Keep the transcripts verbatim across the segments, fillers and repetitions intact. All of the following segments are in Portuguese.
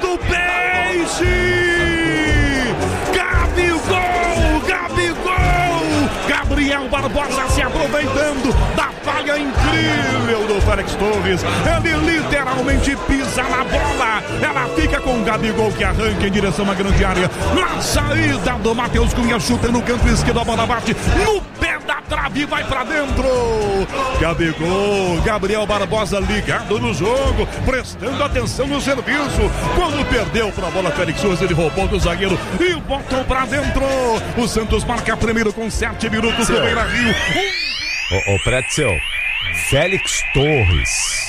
do Peixe! Gabigol! Gabigol! Gabriel Barbosa se aproveitando da falha incrível do Félix Torres. Ele literalmente pisa na bola. Ela fica com o Gabigol que arranca em direção à grande área. Na saída do Matheus Cunha, chuta no canto esquerdo, a bola bate no pé da trave e vai pra dentro. Gabigol, Gabriel Barbosa ligado no jogo, prestando atenção no serviço. Quando perdeu pra bola, Félix Torres, ele roubou do zagueiro e botou pra dentro. O Santos marca primeiro com sete minutos do Beira-Rio. Ô, ô Pretzel, Félix Torres,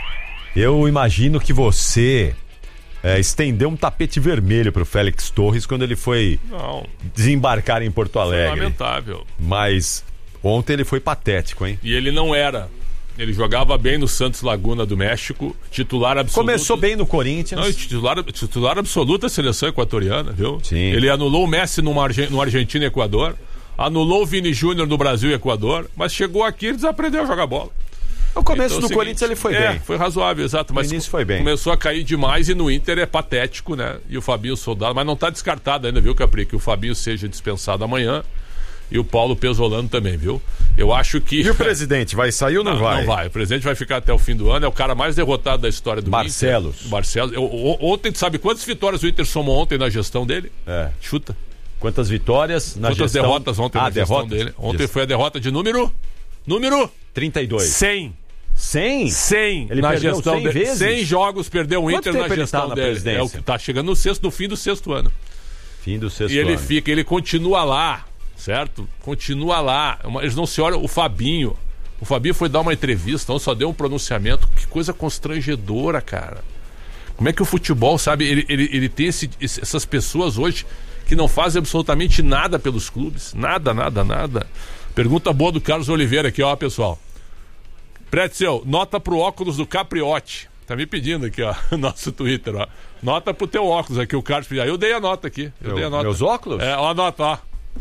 eu imagino que você é, estendeu um tapete vermelho pro Félix Torres quando ele foi Não. desembarcar em Porto Alegre. Lamentável. Mas ontem ele foi patético, hein? E ele não era. Ele jogava bem no Santos Laguna do México, titular absoluto. Começou bem no Corinthians. Não, titular, titular absoluto da seleção equatoriana, viu? Sim. Ele anulou o Messi no, Arge- no Argentina e Equador, anulou o Vini Júnior no Brasil e Equador, mas chegou aqui e desaprendeu a jogar bola. No começo Então, do seguinte, Corinthians ele foi é, bem. foi razoável, exato. Mas no início foi bem. Começou a cair demais e no Inter é patético, né? E o Fabinho Soldado, mas não está descartado ainda, viu, Capri? Que o Fabinho seja dispensado amanhã. E o Paulo Pesolano também, viu? Eu acho que... E o presidente, vai sair ou não, não vai? Não vai. O presidente vai ficar até o fim do ano. É o cara mais derrotado da história do Barcelos. Inter. Barcelos. Eu, o- ontem, tu sabe quantas vitórias o Inter somou ontem na gestão dele? É. Chuta. Quantas vitórias na Quantas gestão? derrotas ontem ah, na gestão derrotas? dele? Ontem Gest... foi a derrota de número... Número... trinta e dois. cem. cem? cem Ele na perdeu gestão cem dele. vezes? cem jogos perdeu o Quanto Inter tempo na ele gestão tá na dele. presidência? É o que tá chegando no sexto, no fim do sexto ano. Fim do sexto E ele ano. fica, ele continua lá, certo? Continua lá. Eles não se olham. O Fabinho, o Fabinho foi dar uma entrevista, então só deu um pronunciamento. Que coisa constrangedora, cara. Como é que o futebol, sabe? Ele, ele, ele tem esse, essas pessoas hoje que não fazem absolutamente nada pelos clubes. Nada, nada, nada. Pergunta boa do Carlos Oliveira aqui, ó, pessoal. Pretzel, nota pro óculos do Capriotti. Tá me pedindo aqui, ó, no nosso Twitter, ó. Nota pro teu óculos aqui, o Carlos pediu. Eu dei a nota aqui. Eu Meu, dei a nota. Meus óculos? É, ó a nota, ó.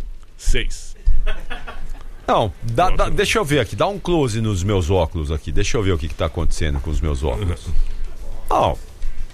Seis. Não, dá, dá, deixa eu ver aqui. Dá um close nos meus óculos aqui. Deixa eu ver o que, que tá acontecendo com os meus óculos. Não. O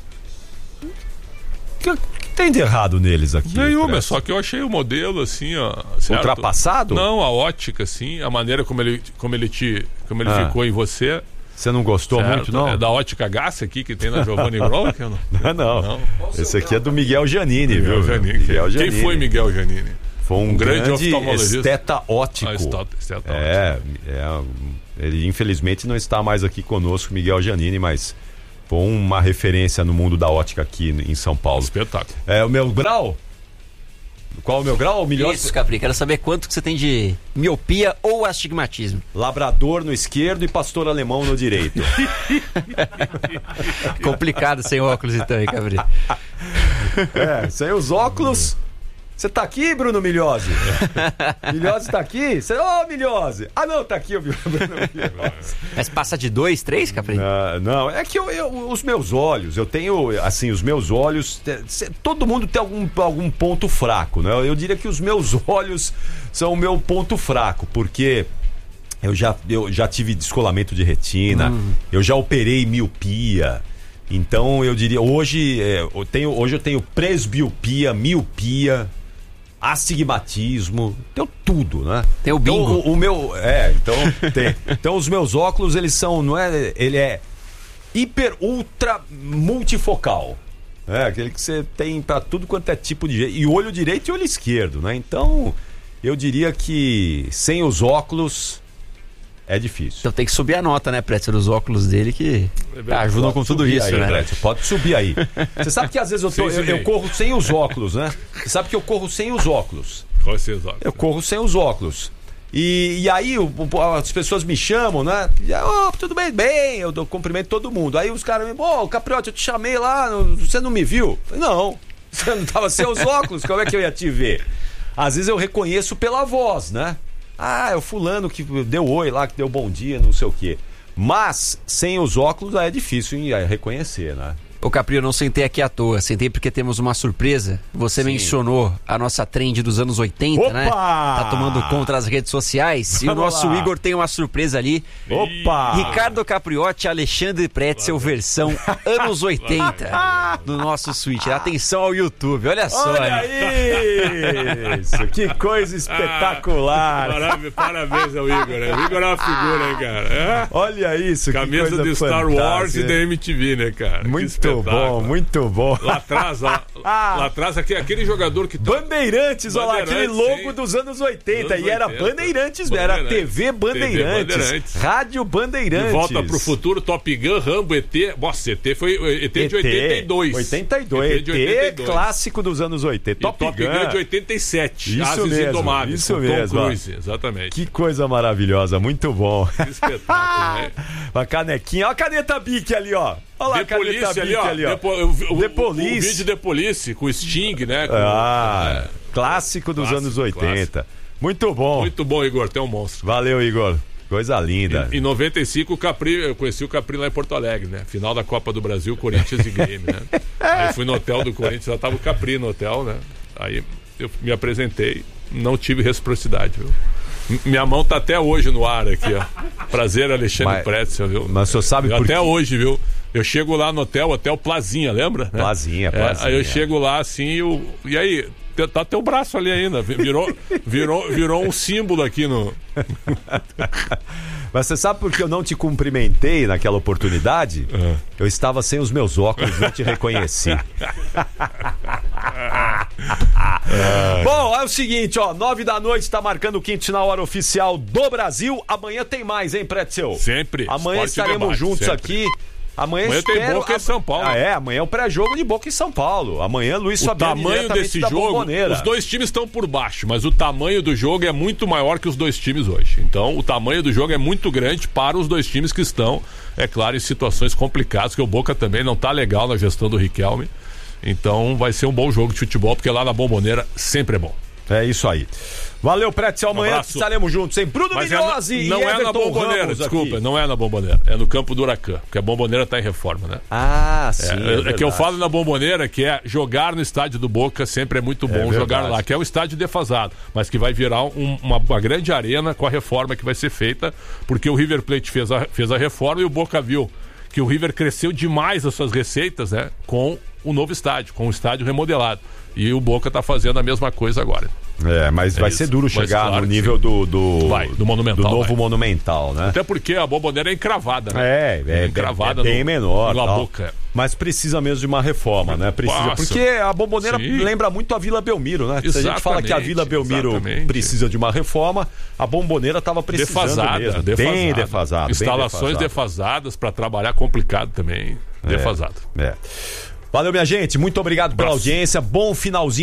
que, que tem de errado neles aqui? Nenhuma, é só que eu achei o modelo assim, ó. Certo? Ultrapassado? Não, a ótica, assim, a maneira como ele, como ele te. Como ele Ah. ficou em você. Você não gostou certo? muito, não? É da ótica Gassi aqui que tem na Giovanni Groll? Que eu não... Não, não. Não. Esse aqui é do Miguel Giannini, Miguel viu? Janine. Miguel Quem Giannini. foi Miguel Janine? Foi um, Um grande grande, oftalmologista. esteta ótico. Ah, esteta- esteta é, é, ele infelizmente não está mais aqui conosco, Miguel Giannini, mas foi uma referência no mundo da ótica aqui em São Paulo. Espetáculo. É, o meu grau? Qual o meu grau? O melhor? Isso, Capri, quero saber quanto que você tem de miopia ou astigmatismo. Labrador no esquerdo e pastor alemão no direito. Complicado sem óculos então, hein, Capri? É, sem os óculos. Você tá aqui, Bruno Milhose? Milhose tá aqui? Ô, oh, Milhose! Ah, não, tá aqui o Bruno Milhose. Mas passa de dois, três, Capri? Não, não, é que eu, eu- os meus olhos, eu tenho, assim, os meus olhos, te- se- todo mundo tem algum, algum ponto fraco, né? Eu diria que os meus olhos são o meu ponto fraco, porque eu já, eu já tive descolamento de retina, Hum. eu já operei miopia. Então eu diria, hoje, é, eu tenho, hoje eu tenho presbiopia, miopia, astigmatismo, tenho tudo, né? Tem o bingo. Então, o, o meu, é, então tem. Então os meus óculos, eles são, não é, ele é hiper ultra multifocal. É, aquele que você tem pra tudo quanto é tipo de jeito, e olho direito e olho esquerdo, né? Então, eu diria que sem os óculos é difícil. Então tem que subir a nota, né, Pretzel, dos óculos dele que ajudam com tudo subir isso, aí, né? Pretzel, pode subir aí. Você sabe que às vezes eu, tô, eu, eu corro sem os óculos, né? Você sabe que eu corro sem os óculos. Qual é o seu óculos? Eu corro sem os óculos. E, e aí o- o- as pessoas me chamam, né? E, oh, tudo bem, bem, eu dou, cumprimento todo mundo. Aí os caras me, pô, Capriotti, eu te chamei lá, não- você não me viu? Eu falei, não, você não tava sem os óculos, como é que eu ia te ver? Às vezes eu reconheço pela voz, né? Ah, é o fulano que deu oi lá, que deu bom dia, não sei o quê. Mas, sem os óculos, aí é difícil em reconhecer, né? Ô Capri, eu não sentei aqui à toa, sentei porque temos uma surpresa. Você Sim. mencionou a nossa trend dos anos oitenta, Opa! né? Tá tomando conta das redes sociais. Vamos e o nosso lá. Igor tem uma surpresa ali. Opa! Ricardo Capriotti, Alexandre Pretzel, versão anos oitenta no nosso Switch. Atenção ao YouTube, olha só. Olha isso! Que coisa espetacular! Parabéns, parabéns ao Igor, né? O Igor é uma figura, hein, cara? É? Olha isso, camisa que coisa de Star fantástica. Wars e da M T V, né, cara? Muito bom, muito bom. Lá atrás, lá, lá atrás, aqui, aquele jogador que tá... Bandeirantes, olha lá, aquele logo sim. dos anos oitenta. Anos E era oitenta. Bandeirantes, Bandeirantes. era T V Bandeirantes, T V Bandeirantes. Rádio Bandeirantes. De Volta pro Futuro, Top Gun, Rambo, E T. Nossa, E T foi E T de oitenta e dois. oitenta e dois. E T de oitenta e dois. Clássico dos anos oitenta. E Top, Top Gun. Gun de oitenta e sete. Isso Ases mesmo, Indomáveis. isso com mesmo, Tom Cruise, exatamente. Que coisa maravilhosa, muito bom. Que espetáculo, né? Uma canequinha, ó a caneta Bic ali, ó. Olha lá a The Police caneta ali, Bic ó. ali, ó. The, Po- o, o, The Police. O, o vídeo The Police com o Sting, né? Com, Ah, é, clássico dos clássico, anos oitenta. Muito bom. muito bom, Igor. Tem um monstro. Valeu, Igor. Coisa linda. Em, em noventa e cinco, o Capri, eu conheci o Capri lá em Porto Alegre, né? Final da Copa do Brasil, Corinthians e Grêmio, né? Aí fui no hotel do Corinthians, já tava o Capri no hotel, né? Aí eu me apresentei, não tive reciprocidade, viu? M- Minha mão tá até hoje no ar aqui, ó. Prazer, Alexandre Mas- Pretzel, viu? Mas o senhor sabe Eu por até quê? hoje, viu? Eu chego lá no hotel, Hotel Plazinha, lembra? né? Plazinha, É, Plazinha. aí eu chego lá assim, eu, e aí, te- tá teu braço ali ainda, virou, virou, virou um símbolo aqui no... Mas você sabe por que eu não te cumprimentei naquela oportunidade? É. Eu estava sem os meus óculos, não te reconheci. Bom, é o seguinte, ó, nove da noite está marcando o quinto na hora oficial do Brasil. Amanhã tem mais, hein, Pretzel? Sempre. Amanhã Esporte e estaremos debate, juntos sempre. aqui. Amanhã, Amanhã tem espero... Boca e São Paulo. Ah, é, amanhã é o pré-jogo de Boca e São Paulo. Amanhã Luiz O Fabiano tamanho diretamente desse da jogo, Bombonera. os dois times estão por baixo, mas o tamanho do jogo é muito maior que os dois times hoje. Então, o tamanho do jogo é muito grande para os dois times que estão, é claro, em situações complicadas, que o Boca também não tá legal na gestão do Riquelme. Então, vai ser um bom jogo de futebol, porque lá na Bombonera sempre é bom. É isso aí. Valeu, Pretzel. Amanhã abraço. estaremos juntos, hein? Bruno Mas é Migliosi na, e não é na Everton Bombonera, Ramos desculpa, aqui. não é na Bombonera, é no campo do Huracan, porque a Bombonera tá em reforma, né? Ah, sim. É, é que eu falo na Bombonera que é jogar no estádio do Boca sempre é muito bom verdade. jogar lá, que é um estádio defasado, mas que vai virar um- uma, uma grande arena com a reforma que vai ser feita, porque o River Plate fez a, fez a reforma e o Boca viu que o River cresceu demais as suas receitas, né, com o novo estádio, com o estádio remodelado. E o Boca tá fazendo a mesma coisa agora. É, mas É vai isso. ser duro Mas chegar claro no que nível sim. do, do, Vai, do Monumental, do novo vai. Monumental, né? Até porque a Bombonera é encravada, né? É, é, encravada é bem no, menor. no La tal. Boca. Mas precisa mesmo de uma reforma, né? Precisa, Nossa. porque a Bombonera Sim. lembra muito a Vila Belmiro, né? Se a gente fala que a Exatamente, Vila Belmiro exatamente. precisa de uma reforma, a Bombonera estava precisando Defasada, mesmo. defasada. Bem defasado. Instalações bem defasado. defasadas para trabalhar complicado também. Defasado. É. Valeu, minha gente. Muito obrigado pela Abraço. audiência. Bom finalzinho